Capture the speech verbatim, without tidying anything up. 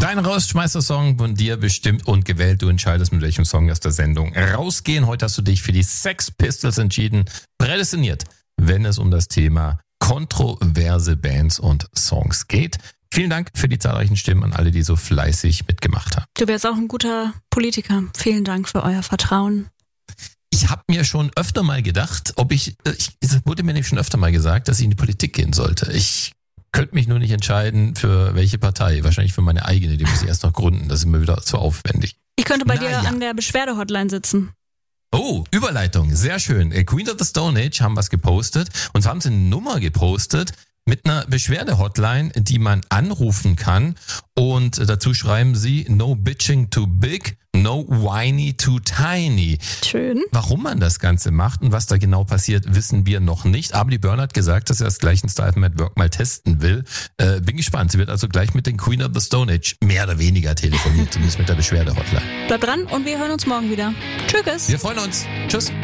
Dein Rausschmeißer-Song von dir bestimmt und gewählt. Du entscheidest, mit welchem Song aus der Sendung rausgehen. Heute hast du dich für die Sex Pistols entschieden. Prädestiniert, wenn es um das Thema kontroverse Bands und Songs geht. Vielen Dank für die zahlreichen Stimmen an alle, die so fleißig mitgemacht haben. Du wärst auch ein guter Politiker. Vielen Dank für euer Vertrauen. Ich habe mir schon öfter mal gedacht, ob ich, ich, es wurde mir nämlich schon öfter mal gesagt, dass ich in die Politik gehen sollte. Ich könnte mich nur nicht entscheiden, für welche Partei. Wahrscheinlich für meine eigene, die muss ich erst noch gründen. Das ist mir wieder zu aufwendig. Ich könnte bei Na, dir ja. an der Beschwerde-Hotline sitzen. Oh, Überleitung, sehr schön. Queen of the Stone Age haben was gepostet. Und zwar haben sie eine Nummer gepostet mit einer Beschwerde-Hotline, die man anrufen kann. Und dazu schreiben sie, no bitching too big, no whiny too tiny. Schön. Warum man das Ganze macht und was da genau passiert, wissen wir noch nicht. Aber die Byrne hat gesagt, dass er das gleich in Style at Work mal testen will. Äh, bin gespannt. Sie wird also gleich mit den Queen of the Stone Age mehr oder weniger telefonieren, zumindest mit der Beschwerde-Hotline. Bleib dran und wir hören uns morgen wieder. Tschüss. Wir freuen uns. Tschüss.